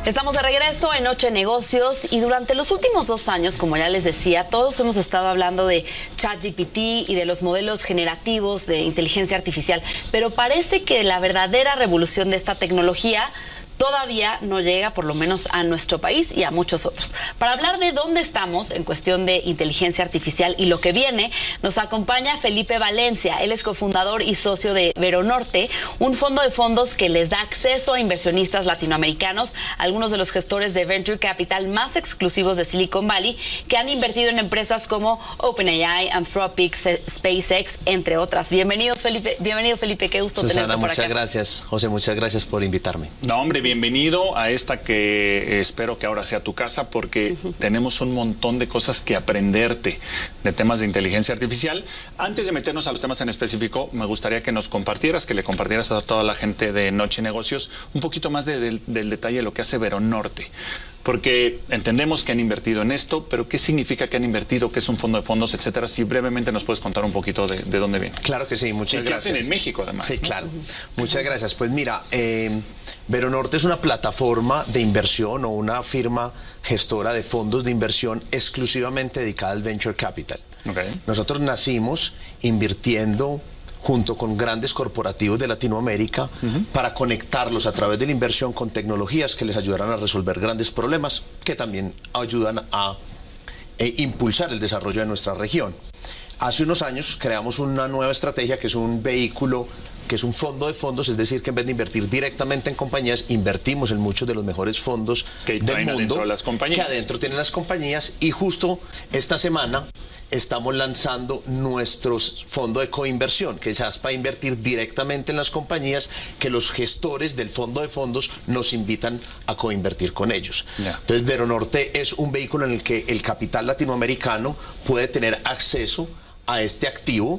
Estamos de regreso en Noche Negocios y durante los últimos 2 años, como ya les decía, todos hemos estado hablando de ChatGPT y de los modelos generativos de inteligencia artificial, pero parece que la verdadera revolución de esta tecnología todavía no llega, por lo menos a nuestro país y a muchos otros. Para hablar de dónde estamos en cuestión de inteligencia artificial y lo que viene, nos acompaña Felipe Valencia. Él es cofundador y socio de Veronorte, un fondo de fondos que les da acceso a inversionistas latinoamericanos, algunos de los gestores de Venture Capital más exclusivos de Silicon Valley, que han invertido en empresas como OpenAI, Anthropic, SpaceX, entre otras. Bienvenido, Felipe, qué gusto tenerte por acá. Muchas gracias. José, muchas gracias por invitarme. No, hombre, bienvenido a esta que espero que ahora sea tu casa, porque tenemos un montón de cosas que aprenderte de temas de inteligencia artificial. Antes de meternos a los temas en específico, me gustaría que nos compartieras, que le compartieras a toda la gente de Noche Negocios un poquito más del detalle de lo que hace Veronorte. Porque entendemos que han invertido en esto, pero ¿qué significa que han invertido? ¿Qué es un fondo de fondos, etcétera? Si brevemente nos puedes contar un poquito de dónde viene. Claro que sí, muchas gracias. ¿Qué hacen en México, además? Sí, claro. Muchas gracias. Pues mira, Veronorte es una plataforma de inversión o una firma gestora de fondos de inversión exclusivamente dedicada al Venture Capital. Okay. Nosotros nacimos invirtiendo junto con grandes corporativos de Latinoamérica para conectarlos a través de la inversión con tecnologías que les ayudarán a resolver grandes problemas que también ayudan a impulsar el desarrollo de nuestra región. Hace unos años creamos una nueva estrategia que es un vehículo, que es un fondo de fondos, es decir, que en vez de invertir directamente en compañías, invertimos en muchos de los mejores fondos del mundo que adentro tienen las compañías, y justo esta semana estamos lanzando nuestro fondo de coinversión, que es para invertir directamente en las compañías que los gestores del fondo de fondos nos invitan a coinvertir con ellos. Yeah. Entonces, Veronorte es un vehículo en el que el capital latinoamericano puede tener acceso a este activo.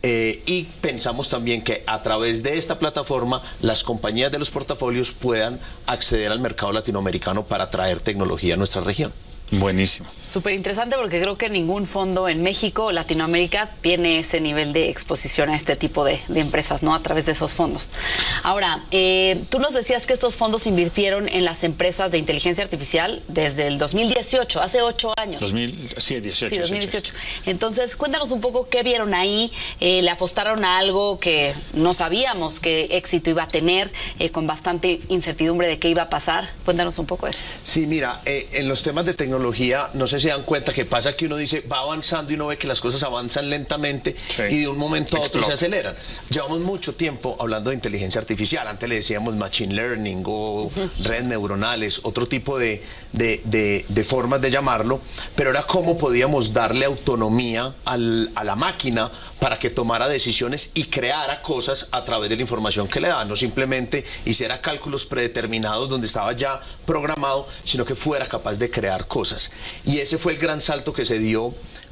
Y pensamos también que a través de esta plataforma las compañías de los portafolios puedan acceder al mercado latinoamericano para traer tecnología a nuestra región. Buenísimo. Súper interesante, porque creo que ningún fondo en México o Latinoamérica tiene ese nivel de exposición a este tipo de empresas, ¿no? A través de esos fondos. Ahora, tú nos decías que estos fondos invirtieron en las empresas de inteligencia artificial desde el 2018, hace 8 años. 2018. Sí, 2018. Entonces, cuéntanos un poco qué vieron ahí. Le apostaron a algo que no sabíamos qué éxito iba a tener, con bastante incertidumbre de qué iba a pasar. Cuéntanos un poco de eso. Sí, mira, en los temas de tecnología, no sé si se dan cuenta que pasa que uno dice, va avanzando y uno ve que las cosas avanzan lentamente, sí, y de un momento a otro se aceleran. Llevamos mucho tiempo hablando de inteligencia artificial. Antes le decíamos machine learning o redes neuronales, otro tipo de formas de llamarlo, pero era cómo podíamos darle autonomía a la máquina para que tomara decisiones y creara cosas a través de la información que le daban, no simplemente hiciera cálculos predeterminados donde estaba ya programado, sino que fuera capaz de crear cosas. Y ese fue el gran salto que se dio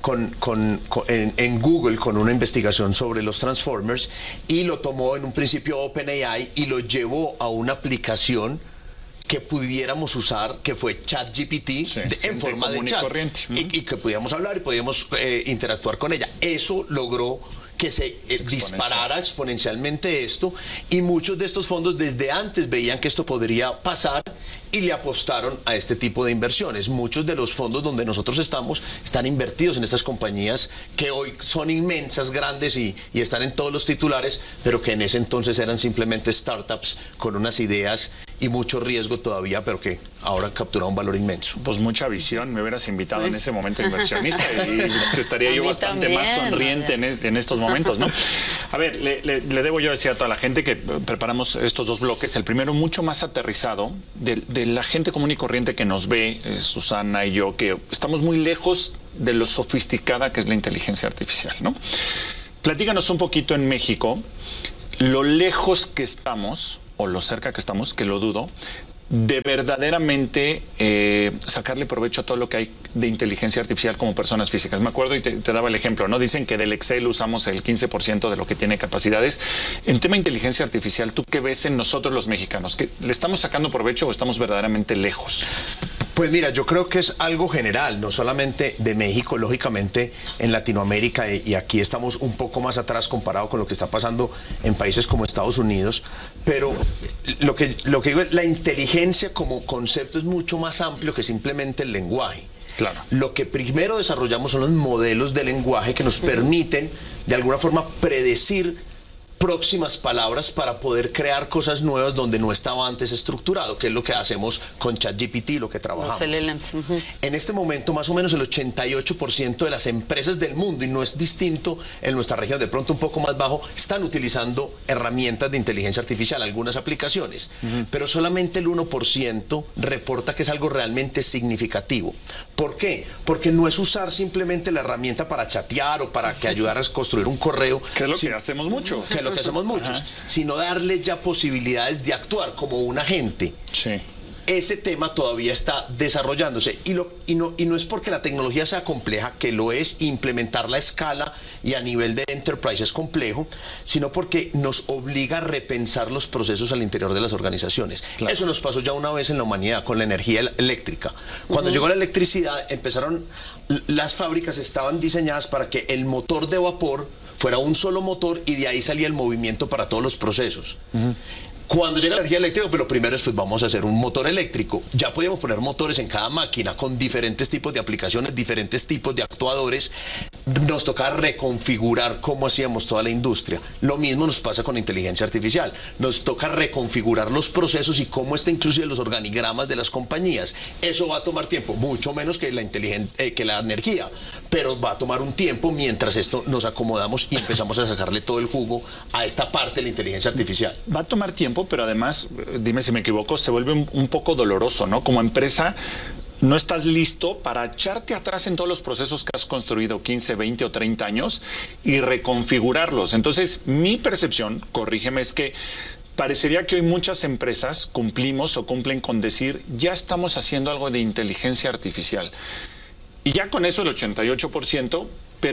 en Google con una investigación sobre los Transformers, y lo tomó en un principio OpenAI y lo llevó a una aplicación que pudiéramos usar, que fue ChatGPT, sí, en forma de chat, y que pudiéramos hablar y podíamos interactuar con ella. Eso logró que se disparara exponencialmente esto, y muchos de estos fondos desde antes veían que esto podría pasar y le apostaron a este tipo de inversiones. Muchos de los fondos donde nosotros estamos están invertidos en estas compañías que hoy son inmensas, grandes y están en todos los titulares, pero que en ese entonces eran simplemente startups con unas ideas y mucho riesgo todavía, pero que ahora han capturado un valor inmenso. Pues mucha visión. Me hubieras invitado en ese momento inversionista y estaría yo bastante más sonriente en estos momentos, ¿no? A ver, le debo yo decir a toda la gente que preparamos estos 2 bloques. El primero mucho más aterrizado de la gente común y corriente que nos ve, Susana y yo, que estamos muy lejos de lo sofisticada que es la inteligencia artificial, ¿no? Platícanos un poquito en México lo lejos que estamos, o lo cerca que estamos, que lo dudo, de verdaderamente sacarle provecho a todo lo que hay de inteligencia artificial como personas físicas. Me acuerdo y te daba el ejemplo, ¿no? Dicen que del Excel usamos el 15% de lo que tiene capacidades. En tema de inteligencia artificial, ¿tú qué ves en nosotros los mexicanos? ¿Que le estamos sacando provecho o estamos verdaderamente lejos? Pues mira, yo creo que es algo general, no solamente de México, lógicamente en Latinoamérica, y aquí estamos un poco más atrás comparado con lo que está pasando en países como Estados Unidos, pero lo que digo es, la inteligencia como concepto es mucho más amplio que simplemente el lenguaje. Claro. Lo que primero desarrollamos son los modelos de lenguaje que nos permiten de alguna forma predecir próximas palabras para poder crear cosas nuevas donde no estaba antes estructurado, que es lo que hacemos con ChatGPT, lo que trabajamos. Los LLMs. En este momento, más o menos el 88% de las empresas del mundo, y no es distinto en nuestra región, de pronto un poco más bajo, están utilizando herramientas de inteligencia artificial, algunas aplicaciones, pero solamente el 1% reporta que es algo realmente significativo. ¿Por qué? Porque no es usar simplemente la herramienta para chatear o para que ayudar a construir un correo. Que es lo que hacemos mucho. Que hacemos muchos, sino darle ya posibilidades de actuar como un agente. Sí. Ese tema todavía está desarrollándose y no es porque la tecnología sea compleja, que lo es, implementarla a escala y a nivel de enterprise es complejo, sino porque nos obliga a repensar los procesos al interior de las organizaciones. Claro. Eso nos pasó ya una vez en la humanidad con la energía eléctrica. Cuando llegó la electricidad, las fábricas estaban diseñadas para que el motor de vapor fuera un solo motor y de ahí salía el movimiento para todos los procesos. Cuando llega la energía eléctrica, pues lo primero es, pues vamos a hacer un motor eléctrico. Ya podíamos poner motores en cada máquina con diferentes tipos de aplicaciones, diferentes tipos de actuadores. Nos tocaba reconfigurar cómo hacíamos toda la industria. Lo mismo nos pasa con inteligencia artificial. Nos toca reconfigurar los procesos y cómo está inclusive los organigramas de las compañías. Eso va a tomar tiempo, mucho menos que la energía, pero va a tomar un tiempo mientras esto nos acomodamos y empezamos a sacarle todo el jugo a esta parte de la inteligencia artificial. Va a tomar tiempo, pero además, dime si me equivoco, se vuelve un poco doloroso, ¿no? Como empresa, no estás listo para echarte atrás en todos los procesos que has construido 15, 20 o 30 años y reconfigurarlos. Entonces, mi percepción, corrígeme, es que parecería que hoy muchas empresas cumplen con decir, ya estamos haciendo algo de inteligencia artificial. Y ya con eso el 88%,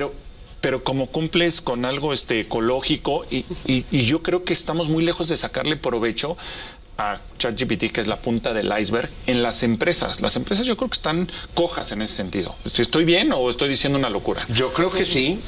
pero como cumples con algo ecológico y yo creo que estamos muy lejos de sacarle provecho a ChatGPT, que es la punta del iceberg, en las empresas. Las empresas yo creo que están cojas en ese sentido. ¿Si estoy bien o estoy diciendo una locura? Yo creo que sí,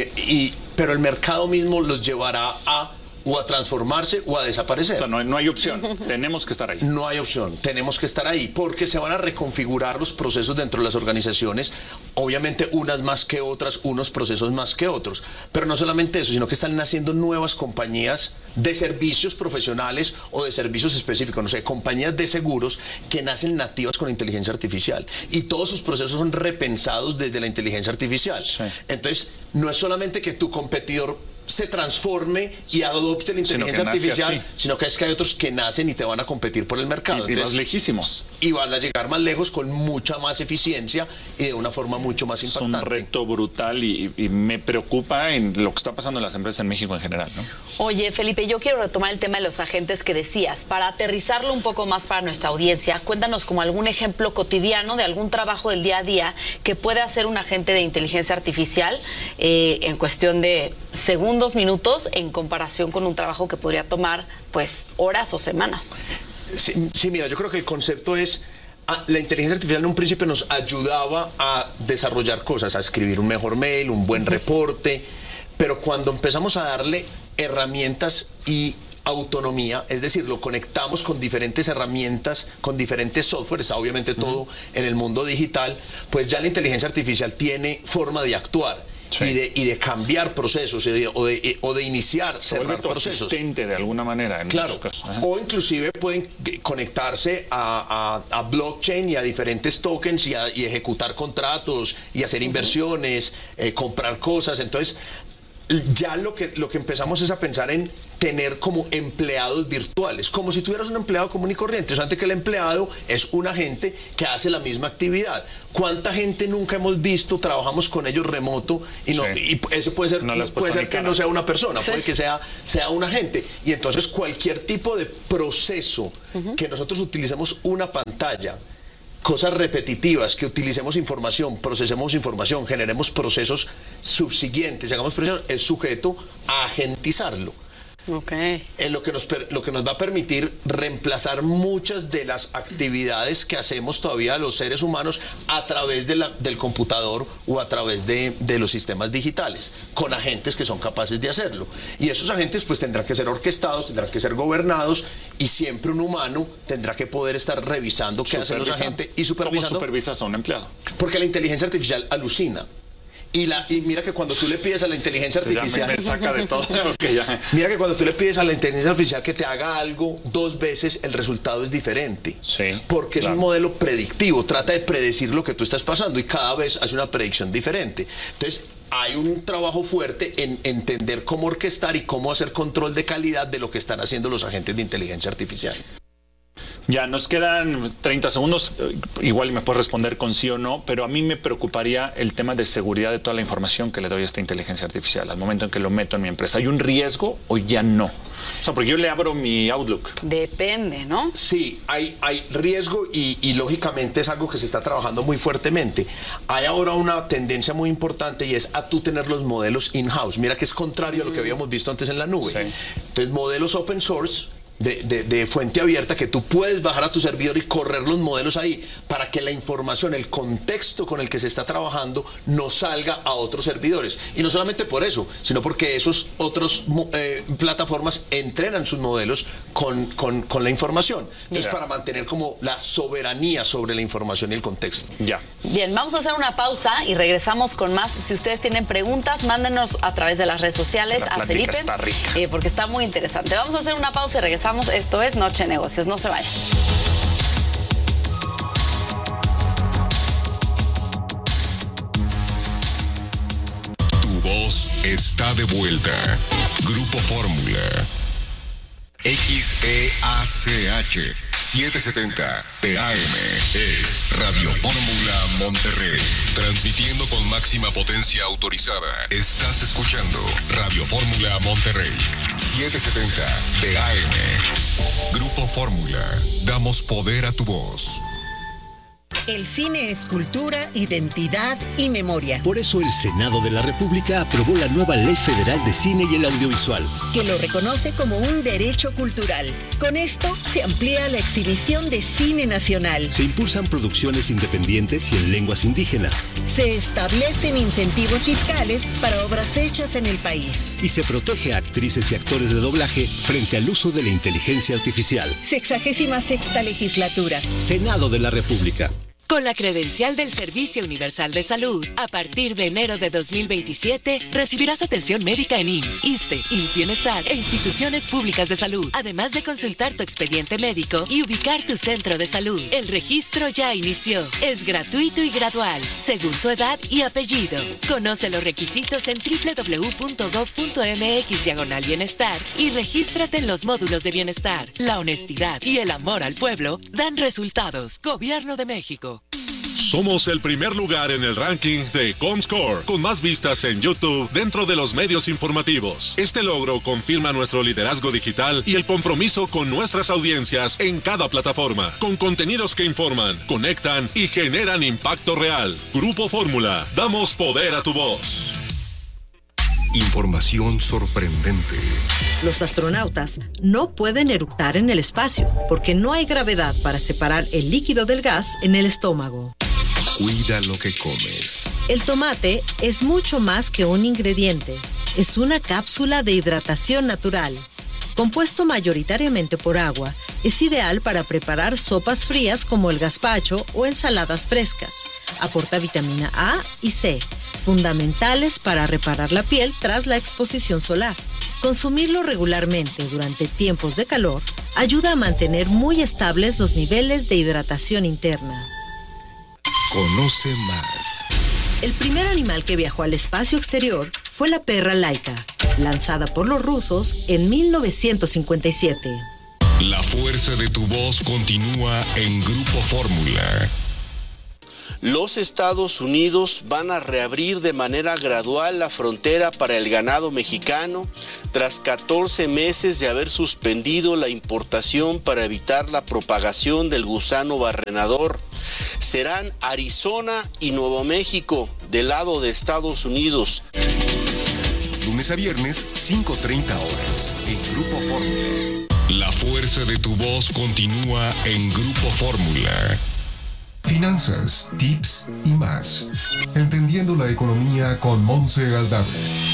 pero el mercado mismo los llevará o a transformarse o a desaparecer. O sea, no hay opción, tenemos que estar ahí. No hay opción, tenemos que estar ahí, porque se van a reconfigurar los procesos dentro de las organizaciones, obviamente unas más que otras, unos procesos más que otros, pero no solamente eso, sino que están naciendo nuevas compañías de servicios profesionales o de servicios específicos, no sé, compañías de seguros que nacen nativas con inteligencia artificial, y todos sus procesos son repensados desde la inteligencia artificial. Sí. Entonces, no es solamente que tu competidor se transforme y adopte la inteligencia artificial, sino que es que hay otros que nacen y te van a competir por el mercado. Y vas lejísimos. Y van a llegar más lejos con mucha más eficiencia y de una forma mucho más impactante. Es un reto brutal y me preocupa en lo que está pasando en las empresas en México en general, ¿no? Oye, Felipe, yo quiero retomar el tema de los agentes que decías. Para aterrizarlo un poco más para nuestra audiencia, cuéntanos como algún ejemplo cotidiano de algún trabajo del día a día que puede hacer un agente de inteligencia artificial en cuestión de segundos, minutos, en comparación con un trabajo que podría tomar, pues, horas o semanas. Sí, mira, yo creo que el concepto es, la inteligencia artificial en un principio nos ayudaba a desarrollar cosas, a escribir un mejor mail, un buen reporte, pero cuando empezamos a darle herramientas y autonomía, es decir, lo conectamos con diferentes herramientas, con diferentes softwares, obviamente todo en el mundo digital, pues ya la inteligencia artificial tiene forma de actuar. Sí. Y de cambiar procesos o de iniciar, cerrar procesos. Asistente de alguna manera. En claro. O inclusive pueden conectarse a blockchain y a diferentes tokens y ejecutar contratos y hacer inversiones, comprar cosas. Entonces, ya lo que empezamos es a pensar en tener como empleados virtuales, como si tuvieras un empleado común y corriente, solamente que el empleado es un agente que hace la misma actividad. ¿Cuánta gente nunca hemos visto, trabajamos con ellos remoto y ese puede ser que no sea una persona, puede que sea un agente? Y entonces cualquier tipo de proceso que nosotros utilicemos una pantalla, cosas repetitivas, que utilicemos información, procesemos información, generemos procesos subsiguientes, hagamos procesos, es sujeto a agentizarlo. Okay. Lo que nos va a permitir reemplazar muchas de las actividades que hacemos todavía los seres humanos a través del computador o a través de los sistemas digitales, con agentes que son capaces de hacerlo. Y esos agentes pues tendrán que ser orquestados, tendrán que ser gobernados, y siempre un humano tendrá que poder estar revisando qué hacen los agentes y supervisando. ¿Cómo supervisas a un empleado? Porque la inteligencia artificial alucina. Y mira que cuando tú le pides a la inteligencia artificial... Ya me saca de todo. Okay, ya. Mira que cuando tú le pides a la inteligencia artificial que te haga algo 2 veces, el resultado es diferente. Sí, porque es un modelo predictivo, trata de predecir lo que tú estás pasando y cada vez hace una predicción diferente. Entonces, hay un trabajo fuerte en entender cómo orquestar y cómo hacer control de calidad de lo que están haciendo los agentes de inteligencia artificial. Ya, nos quedan 30 segundos, igual me puedes responder con sí o no, pero a mí me preocuparía el tema de seguridad de toda la información que le doy a esta inteligencia artificial al momento en que lo meto en mi empresa. ¿Hay un riesgo o ya no? O sea, porque yo le abro mi Outlook. Depende, ¿no? Sí, hay riesgo y lógicamente es algo que se está trabajando muy fuertemente. Hay ahora una tendencia muy importante y es a tú tener los modelos in-house. Mira que es contrario a lo que habíamos visto antes en la nube. Sí. Entonces, modelos open source, de fuente abierta, que tú puedes bajar a tu servidor y correr los modelos ahí para que la información, el contexto con el que se está trabajando no salga a otros servidores. Y no solamente por eso, sino porque esos otros plataformas entrenan sus modelos con la información. Entonces, para mantener como la soberanía sobre la información y el contexto. Ya. Bien, vamos a hacer una pausa y regresamos con más. Si ustedes tienen preguntas, mándenos a través de las redes sociales a Felipe, está rica. Porque está muy interesante. Vamos a hacer una pausa y regresamos. Esto es Noche de Negocios. No se vayan. Tu voz está de vuelta. Grupo Fórmula. XEACH 770 TAM es Radio Fórmula Monterrey. Transmitiendo con máxima potencia autorizada. Estás escuchando Radio Fórmula Monterrey 770 TAM. Grupo Fórmula. Damos poder a tu voz. El cine es cultura, identidad y memoria. Por eso el Senado de la República aprobó la nueva Ley Federal de Cine y el Audiovisual, que lo reconoce como un derecho cultural. Con esto se amplía la exhibición de cine nacional. Se impulsan producciones independientes y en lenguas indígenas. Se establecen incentivos fiscales para obras hechas en el país. Y se protege a actrices y actores de doblaje frente al uso de la inteligencia artificial. 66ª legislatura. Senado de la República. Con la credencial del Servicio Universal de Salud, a partir de enero de 2027, recibirás atención médica en IMSS, ISSSTE, IMSS Bienestar e instituciones públicas de salud, además de consultar tu expediente médico y ubicar tu centro de salud. El registro ya inició. Es gratuito y gradual, según tu edad y apellido. Conoce los requisitos en www.gov.mx/bienestar y regístrate en los módulos de bienestar. La honestidad y el amor al pueblo dan resultados. Gobierno de México. Somos el primer lugar en el ranking de Comscore, con más vistas en YouTube dentro de los medios informativos. Este logro confirma nuestro liderazgo digital y el compromiso con nuestras audiencias en cada plataforma, con contenidos que informan, conectan y generan impacto real. Grupo Fórmula, damos poder a tu voz. Información sorprendente. Los astronautas no pueden eructar en el espacio porque no hay gravedad para separar el líquido del gas en el estómago. Cuida lo que comes. El tomate es mucho más que un ingrediente. Es una cápsula de hidratación natural. Compuesto mayoritariamente por agua, es ideal para preparar sopas frías como el gazpacho o ensaladas frescas. Aporta vitamina A y C, fundamentales para reparar la piel tras la exposición solar. Consumirlo regularmente durante tiempos de calor ayuda a mantener muy estables los niveles de hidratación interna. Conoce más. El primer animal que viajó al espacio exterior fue la perra Laika, lanzada por los rusos en 1957. La fuerza de tu voz continúa en Grupo Fórmula. Los Estados Unidos van a reabrir de manera gradual la frontera para el ganado mexicano tras 14 meses de haber suspendido la importación para evitar la propagación del gusano barrenador. Serán Arizona y Nuevo México del lado de Estados Unidos. lunes a viernes, 5:30 horas, en Grupo Fórmula. La fuerza de tu voz continúa en Grupo Fórmula. Finanzas, tips y más. Entendiendo la economía con Montse Aldave.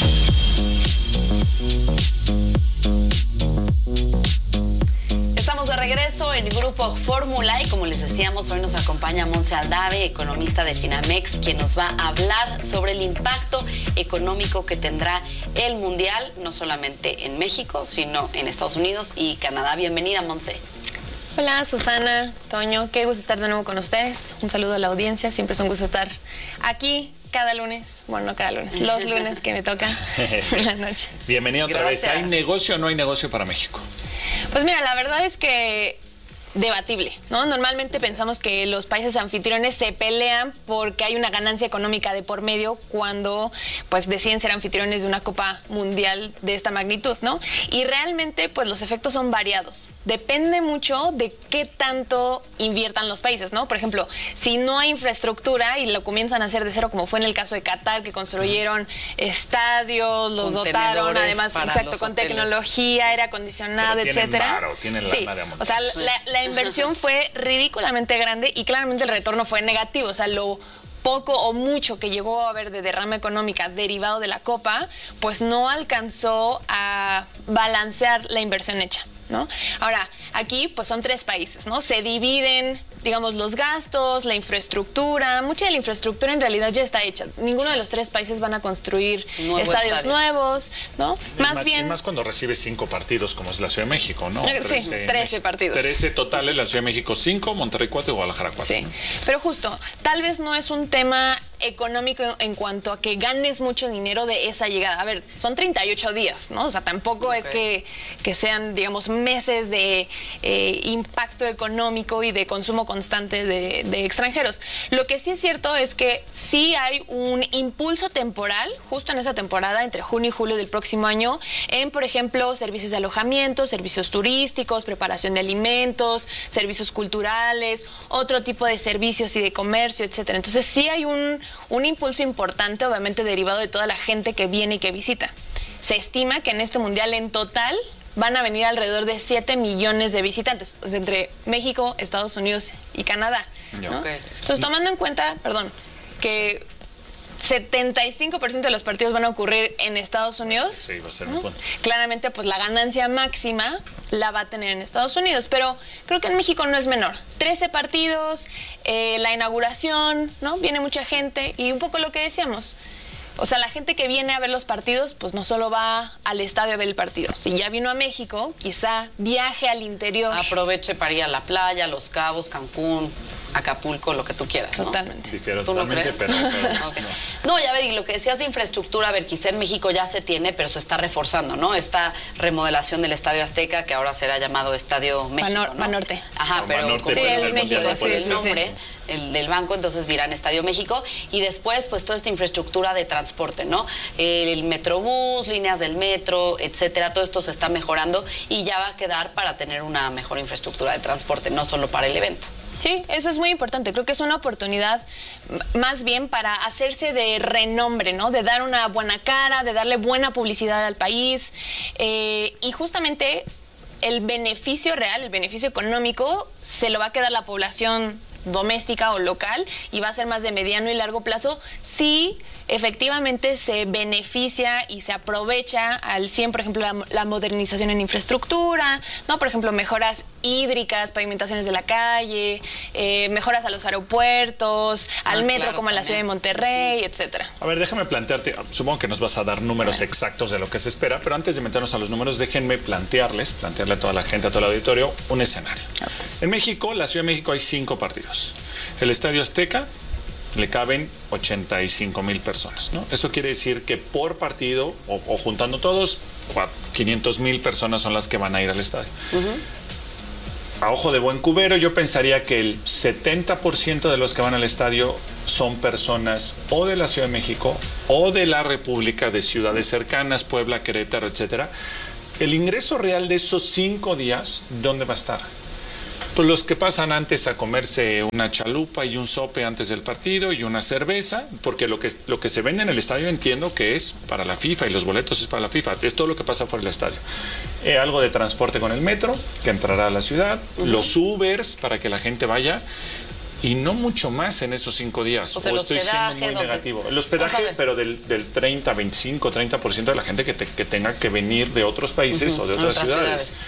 Estamos de regreso en Grupo Fórmula y como les decíamos, hoy nos acompaña Montse Aldave, economista de Finamex, quien nos va a hablar sobre el impacto económico que tendrá el Mundial, no solamente en México, sino en Estados Unidos y Canadá. Bienvenida, Montse. Hola, Susana, Toño, qué gusto estar de nuevo con ustedes. Un saludo a la audiencia, siempre es un gusto estar aquí cada lunes. Bueno, no cada lunes, los lunes que me toca en la noche. Bienvenida otra vez. ¿Hay negocio o no hay negocio para México? Pues mira, la verdad es que debatible, ¿no? Normalmente pensamos que los países anfitriones se pelean porque hay una ganancia económica de por medio cuando pues deciden ser anfitriones de una Copa Mundial de esta magnitud, ¿no? Y realmente pues los efectos son variados. Depende mucho de qué tanto inviertan los países, ¿no? Por ejemplo, si no hay infraestructura y lo comienzan a hacer de cero, como fue en el caso de Qatar, que construyeron estadios, los dotaron, además, exacto, con tecnología, aire acondicionado, etcétera. Tienen sí, o sea, la inversión fue ridículamente grande y claramente el retorno fue negativo. O sea, lo poco o mucho que llegó a haber de derrama económica derivado de la Copa, pues no alcanzó a balancear la inversión hecha, ¿no? Ahora, aquí pues son 3 países, ¿no? Se dividen, digamos, los gastos, la infraestructura. Mucha de la infraestructura en realidad ya está hecha. Ninguno de los 3 países van a construir estadios nuevos, ¿no? Más bien... más cuando recibe 5 partidos, como es la Ciudad de México, ¿no? Sí, 13 partidos. 13 totales, la Ciudad de México 5, Monterrey 4 y Guadalajara 4. Sí, pero justo, tal vez no es un tema económico en cuanto a que ganes mucho dinero de esa llegada. A ver, son 38 días, ¿no? O sea, tampoco es que sean, digamos, meses de impacto económico y de consumo constante de extranjeros. Lo que sí es cierto es que sí hay un impulso temporal, justo en esa temporada, entre junio y julio del próximo año, en, por ejemplo, servicios de alojamiento, servicios turísticos, preparación de alimentos, servicios culturales, otro tipo de servicios y de comercio, etcétera. Entonces sí hay un impulso importante, obviamente derivado de toda la gente que viene y que visita. Se estima que en este mundial en total van a venir alrededor de 7 millones de visitantes, o sea, entre México, Estados Unidos y Canadá, ¿no? Okay. Entonces, tomando en cuenta, que 75% de los partidos van a ocurrir en Estados Unidos, sí, va a ser un punto. Claramente, pues la ganancia máxima la va a tener en Estados Unidos, pero creo que en México no es menor. 13 partidos, la inauguración, ¿no? Viene mucha gente y un poco lo que decíamos. O sea, la gente que viene a ver los partidos, pues no solo va al estadio a ver el partido. Si ya vino a México, quizá viaje al interior. Aproveche para ir a la playa, Los Cabos, Cancún, Acapulco, lo que tú quieras, ¿no? Totalmente. Difiero ¿Tú totalmente, no crees? pero Okay. No, y a ver, y lo que decías de infraestructura, a ver, quizá en México ya se tiene, pero se está reforzando, ¿no? Esta remodelación del Estadio Azteca, que ahora será llamado Estadio México, ¿no? Banorte. Ajá, No, pero Banorte, como sí, el México, por el sí, nombre, sí. el del banco, entonces dirán Estadio México, y después, pues, toda esta infraestructura de transporte, ¿no? El Metrobús, líneas del metro, etcétera, todo esto se está mejorando y ya va a quedar para tener una mejor infraestructura de transporte, no solo para el evento. Sí, eso es muy importante. Creo que es una oportunidad más bien para hacerse de renombre, ¿no? De dar una buena cara, de darle buena publicidad al país. Y justamente el beneficio real, el beneficio económico, se lo va a quedar la población doméstica o local y va a ser más de mediano y largo plazo si efectivamente se beneficia y se aprovecha al 100, por ejemplo, la modernización en infraestructura, ¿no? Por ejemplo, mejoras hídricas, pavimentaciones de la calle, mejoras a los aeropuertos, al metro, claro, como en la ciudad de Monterrey, etcétera. A ver, déjame plantearte, supongo que nos vas a dar números exactos de lo que se espera, pero antes de meternos a los números, déjenme plantearle a toda la gente, a todo el auditorio, un escenario. En México, la Ciudad de México, hay 5 partidos. El Estadio Azteca le caben 85,000 personas, ¿no? Eso quiere decir que por partido, o juntando todos, 500,000 personas son las que van a ir al estadio. A ojo de buen cubero, yo pensaría que el 70% de los que van al estadio son personas o de la Ciudad de México o de la República, de ciudades cercanas, Puebla, Querétaro, etcétera. El ingreso real de esos 5 días, ¿dónde va a estar? Pues los que pasan antes a comerse una chalupa y un sope antes del partido y una cerveza, porque lo que se vende en el estadio entiendo que es para la FIFA y los boletos es para la FIFA, es todo lo que pasa fuera del estadio. Algo de transporte con el metro, que entrará a la ciudad, los Ubers para que la gente vaya. Y no mucho más en esos 5 días. O sea, estoy siendo muy negativo. El hospedaje, pero del 30, 25, 30% de la gente que tenga que venir de otros países o de otras ciudades.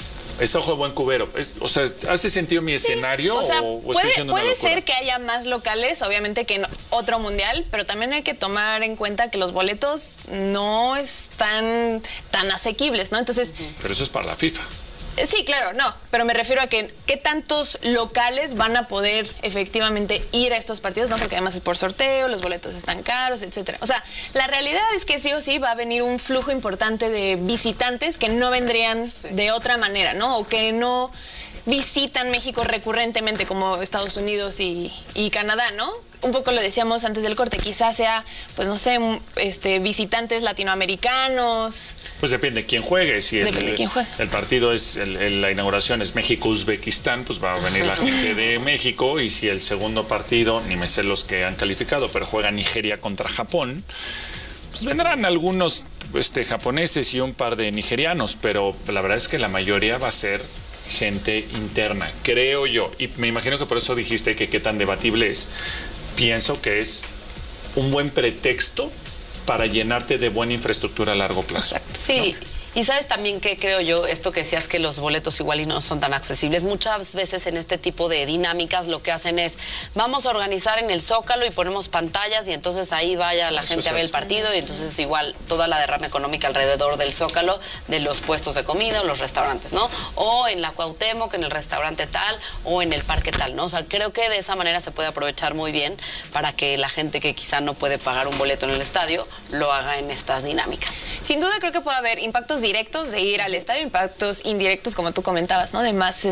Es ojo de buen cubero. O sea, ¿hace sentido mi escenario? O sea, puede ser que haya más locales, obviamente, que en otro mundial, pero también hay que tomar en cuenta que los boletos no están tan asequibles, ¿no? Entonces. Pero eso es para la FIFA. Sí, claro, no, pero me refiero a que qué tantos locales van a poder efectivamente ir a estos partidos, ¿no? Porque además es por sorteo, los boletos están caros, etcétera. O sea, la realidad es que sí o sí va a venir un flujo importante de visitantes que no vendrían de otra manera, ¿no? O que no visitan México recurrentemente como Estados Unidos y Canadá, ¿no? Un poco lo decíamos antes del corte, quizás sea, pues no sé, visitantes latinoamericanos. Pues depende de quién juegue. Si el partido es, la inauguración es México-Uzbekistán, pues va a venir la gente de México, y si el segundo partido, ni me sé los que han calificado, pero juega Nigeria contra Japón, pues vendrán algunos japoneses y un par de nigerianos, pero la verdad es que la mayoría va a ser gente interna, creo yo, y me imagino que por eso dijiste que qué tan debatible es. Pienso que es un buen pretexto para llenarte de buena infraestructura a largo plazo. Exacto. Sí. ¿No? Y sabes también que creo yo, esto que decías que los boletos igual y no son tan accesibles, muchas veces en este tipo de dinámicas lo que hacen es, vamos a organizar en el Zócalo y ponemos pantallas y entonces ahí vaya la gente a ver el partido, y entonces igual toda la derrama económica alrededor del Zócalo, de los puestos de comida, los restaurantes, ¿no? O en la Cuauhtémoc, en el restaurante tal, o en el parque tal, ¿no? O sea, creo que de esa manera se puede aprovechar muy bien para que la gente que quizá no puede pagar un boleto en el estadio lo haga en estas dinámicas. Sin duda creo que puede haber impactos directos de ir al estadio, impactos indirectos, como tú comentabas, ¿no? De más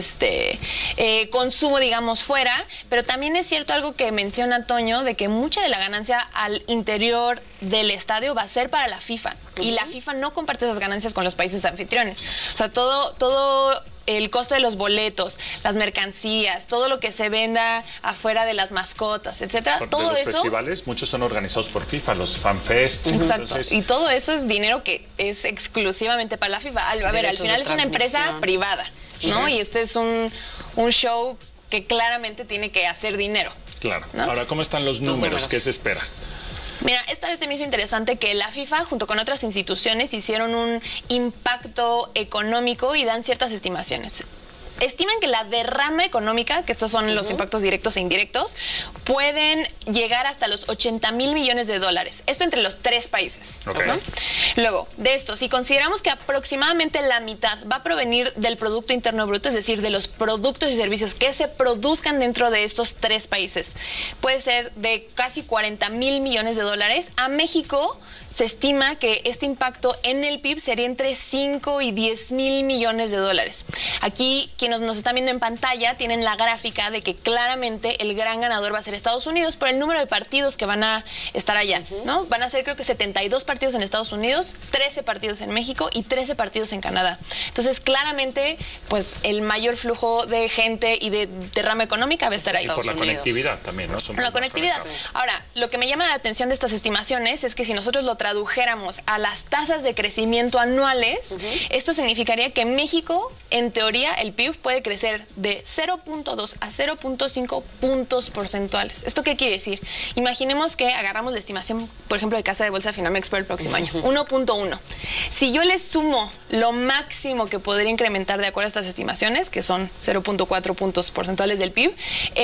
consumo, digamos, fuera, pero también es cierto algo que menciona Toño, de que mucha de la ganancia al interior del estadio va a ser para la FIFA, y la FIFA no comparte esas ganancias con los países anfitriones. O sea, todo el costo de los boletos, las mercancías, todo lo que se venda afuera de las mascotas, etcétera, todo de los eso. festivales, muchos son organizados por FIFA, los FanFest. Exacto. Entonces, y todo eso es dinero que es exclusivamente para la FIFA. A ver, al final es una empresa privada, ¿no? Y este es un show que claramente tiene que hacer dinero. Claro. ¿No? Ahora, ¿cómo están los números? ¿Qué se espera? Mira, esta vez se me hizo interesante que la FIFA, junto con otras instituciones, hicieron un impacto económico y dan ciertas estimaciones. Estiman que la derrama económica, que estos son los impactos directos e indirectos, pueden llegar hasta los 80,000 millones de dólares. Esto entre los 3 países. Okay. ¿No? Luego, de esto, si consideramos que aproximadamente la mitad va a provenir del Producto Interno Bruto, es decir, de los productos y servicios que se produzcan dentro de estos 3 países, puede ser de casi 40,000 millones de dólares. A México se estima que este impacto en el PIB sería entre 5 y 10,000 millones de dólares. Aquí, quienes nos están viendo en pantalla tienen la gráfica de que claramente el gran ganador va a ser Estados Unidos por el número de partidos que van a estar allá, ¿no? Van a ser, creo que 72 partidos en Estados Unidos, 13 partidos en México y 13 partidos en Canadá. Entonces, claramente, pues el mayor flujo de gente y de derrama económica va a estar ahí. Y por la conectividad también, ¿no? La conectividad. Ahora, lo que me llama la atención de estas estimaciones es que si nosotros lo tradujéramos a las tasas de crecimiento anuales, esto significaría que México, en teoría, el PIB puede crecer de 0.2 a 0.5 puntos porcentuales. ¿Esto qué quiere decir? Imaginemos que agarramos la estimación, por ejemplo, de Casa de Bolsa Finamex para el próximo año, 1.1. Si yo le sumo lo máximo que podría incrementar de acuerdo a estas estimaciones, que son 0.4 puntos porcentuales del PIB,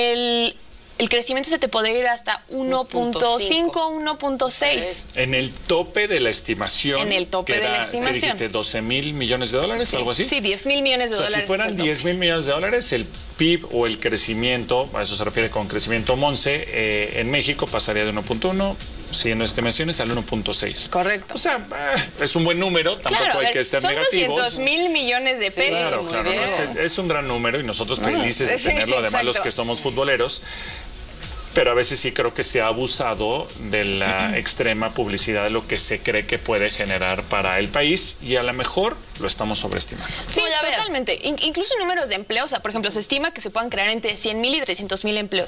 el crecimiento se te podría ir hasta 1.5, 1.6. En el tope de la estimación. En el tope de la estimación. ¿Qué dijiste? ¿12,000 millones de dólares? Sí, ¿Algo así? Sí, 10,000 millones de dólares. Si fueran 10,000 millones de dólares, el PIB o el crecimiento, a eso se refiere con crecimiento Monse, en México pasaría de 1.1, siguiendo estimaciones, al 1.6. Correcto. O sea, es un buen número, tampoco hay que ser negativos. Son 200,000 millones de pesos. Claro, es un gran número y nosotros felices de tenerlo, además los que somos futboleros. pero a veces sí creo que se ha abusado de la extrema publicidad de lo que se cree que puede generar para el país y a lo mejor lo estamos sobreestimando. Sí, totalmente. Incluso números de empleo, o sea, por ejemplo, se estima que se puedan crear entre 100,000 y 300,000 empleos.